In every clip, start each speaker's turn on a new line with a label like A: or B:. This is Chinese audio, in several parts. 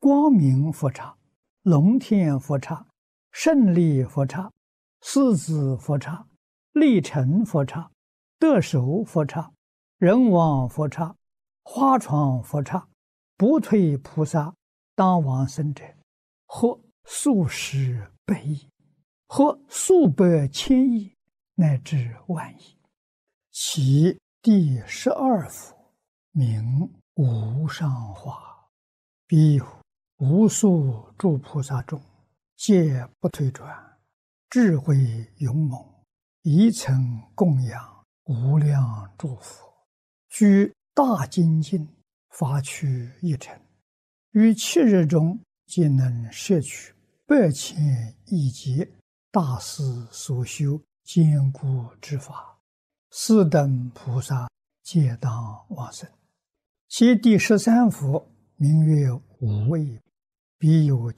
A: 光明佛刹、龙天佛刹、胜利佛刹、四子佛刹、力成佛刹、得手佛刹、人王佛刹、花床佛刹、不退菩萨当往生者，或数十百亿，或数百千亿，乃至万亿。其第12佛名无上化，彼有无数诸菩萨中，皆不退转，智慧勇猛，一曾供养无量诸佛，居大精进，发趣一尘，于7日中皆能摄取8千亿劫大师所修坚固之法，斯等菩萨皆当往生。其第13佛名曰无畏，彼有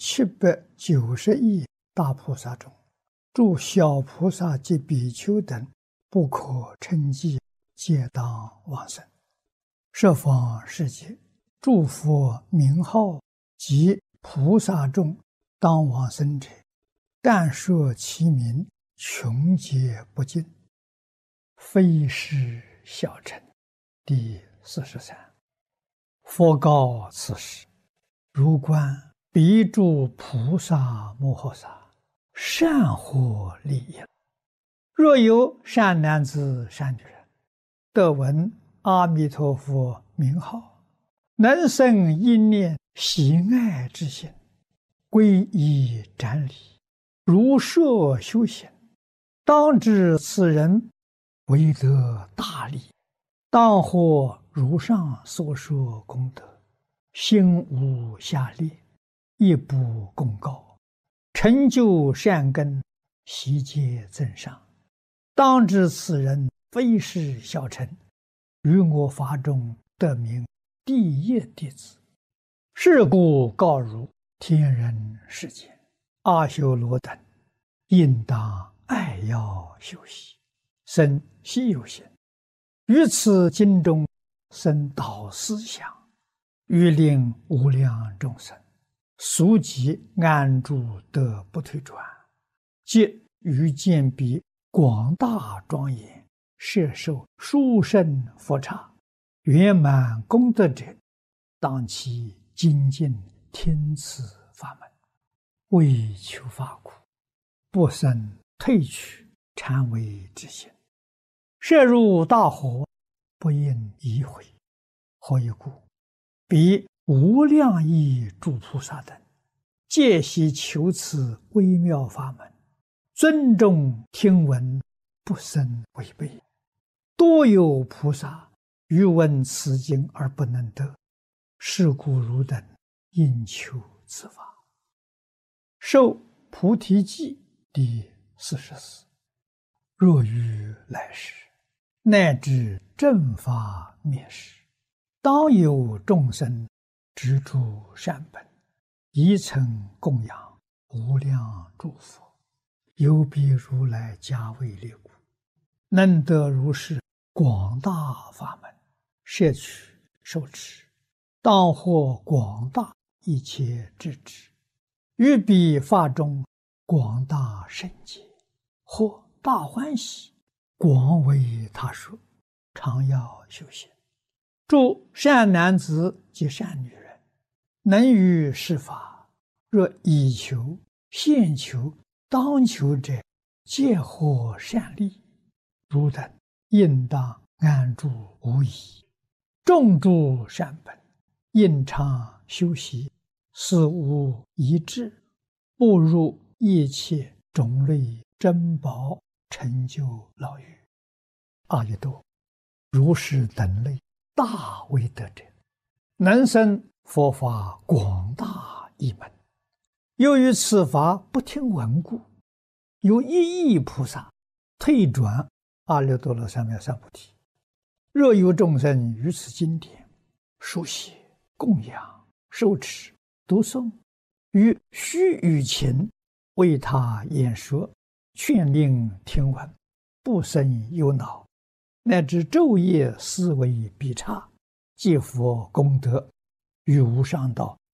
A: 790亿大菩萨中，诸小菩萨及比丘等不可称计，皆当往生。十方世界诸佛名号及菩萨众当往生者，但说其名，穷劫不尽，非是小乘。第43。佛告此时：如观彼诸菩萨摩诃萨，善获利益。若有善男子善女人，得闻阿弥陀佛名号，能生一念喜爱之心，皈依瞻礼，如设修行，当知此人为得大利，当获如上所说功德，心无下劣，亦不公告，成就善根，悉皆增上。当知此人非是小乘，于我法中得名第一弟子。是故告汝天人世间阿修罗等，应当爱要修习，生希有行，于此经中生导思想，欲令无量众生速即安住得不退转，即于见彼广大庄严，摄受殊胜佛刹，圆满功德者，当其精进听此法门，为求法苦，不生退去谄媚之心，摄入大火，不应移回。何以故？彼无量亿诸菩萨等，皆悉求此微妙法门，尊重听闻，不生违背。多有菩萨欲闻此经而不能得，是故汝等应求此法。受菩提记第44。若于来世，乃至正法灭世，当有众生执诸善本，一曾供养无量诸佛，有彼如来加为力故，能得如是广大法门，摄取受持，当获广大一切智智，于彼法中广大圣解，或大欢喜，广为他说，常要修行。诸善男子及善女人，能于是法，若以求、现求、当求者，皆获善利。汝等应当安住无疑，种诸善本，应常修习，死无一致，步入一切种类珍宝，成就牢狱。阿逸多，如是等类大威德者，能生佛法广大一门。由于此法不听闻故，有1亿菩萨退转阿耨多罗三藐三菩提。若有众生于此经典书写、供养、受持、读诵，于须臾前为他演说，劝令听闻，不生忧恼，乃至昼夜思维必差，皆佛功德，于无上道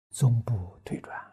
A: 终不退转。